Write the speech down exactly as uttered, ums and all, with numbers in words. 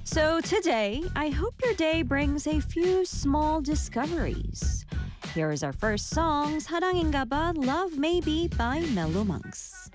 So today, I hope your day brings a few small discoveries. Here is our first song, 사랑인가봐 Love Maybe by Mellow Monks.